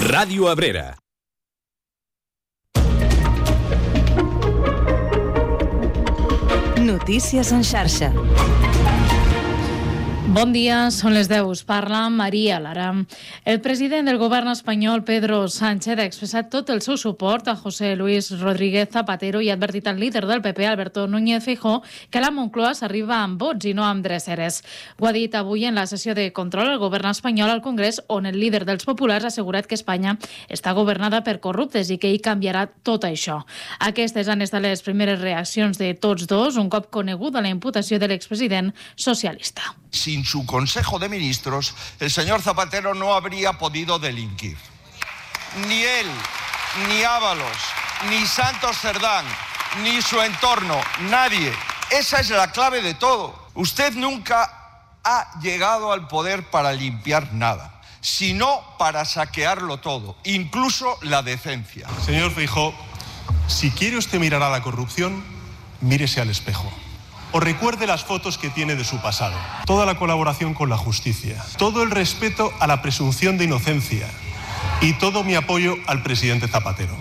Ràdio Abrera. Notícies en xarxa. Bon dia, són les 10. Us parla Maria Lara. El president del govern espanyol, Pedro Sánchez, ha expressat tot el seu suport a José Luis Rodríguez Zapatero i ha advertit al líder del PP, Alberto Núñez Feijóo, que a la Moncloa s'arriba amb vots i no amb dreceres. Ho ha dit avui en la sessió de control al govern espanyol al Congrés, on el líder dels populars ha assegurat que Espanya està governada per corruptes i que ell canviarà tot això. Aquestes han estat les primeres reaccions de tots dos, un cop coneguda la imputació de l'expresident socialista. Sin su Consejo de Ministros, el señor Zapatero no habría podido delinquir. Ni él, ni Ábalos, ni Santos Cerdán, ni su entorno, nadie. Esa es la clave de todo. Usted nunca ha llegado al poder para limpiar nada, sino para saquearlo todo, incluso la decencia. Señor Feijóo, si quiere usted mirar a la corrupción, mírese al espejo. O recuerde las fotos que tiene de su pasado, toda la colaboración con la justicia, todo el respeto a la presunción de inocencia y todo mi apoyo al presidente Zapatero.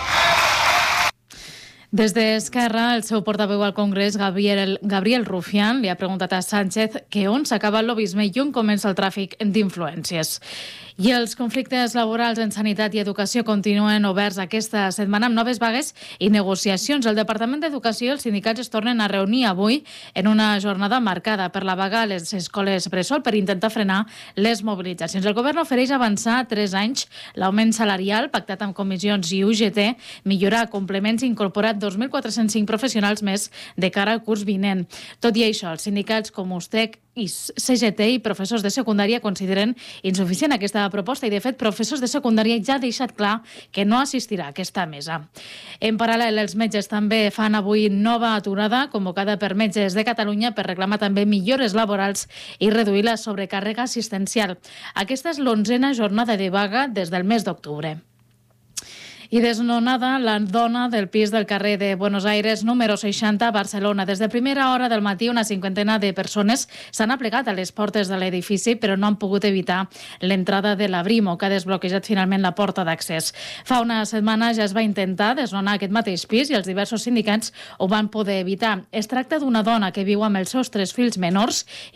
Des d'Esquerra, el seu portaveu al Congrés, Gabriel Rufián, li ha preguntat a Sánchez que on s'acaba el lobisme i on comença el tràfic d'influències. I els conflictes laborals en sanitat i educació continuen oberts aquesta setmana amb noves vagues i negociacions. El Departament d'Educació i els sindicats es tornen a reunir avui en una jornada marcada per la vaga a les escoles bressol per intentar frenar les mobilitzacions. El govern ofereix avançar 3 anys l'augment salarial pactat amb comissions i UGT, millorar complements i incorporar 2.405 professionals més de cara al curs vinent. Tot i això, els sindicats com USTEC i CGT i professors de secundària consideren insuficient aquesta proposta i, de fet, professors de secundària ja ha deixat clar que no assistirà a aquesta mesa. En paral·lel, els metges també fan avui nova aturada convocada per Metges de Catalunya per reclamar també millores laborals i reduir la sobrecàrrega assistencial. Aquesta és l'11a jornada de vaga des del mes d'octubre. I desnonada la dona del pis del carrer de Buenos Aires, número 60, a Barcelona. Des de primera hora del matí, una cinquantena de persones s'han aplegat a les portes de l'edifici, però no han pogut evitar l'entrada de la Brimo, que ha desbloquejat finalment la porta d'accés. Fa una setmana ja es va intentar desnonar aquest mateix pis i els diversos sindicats ho van poder evitar. Es tracta d'una dona que viu amb els seus 3 fills menors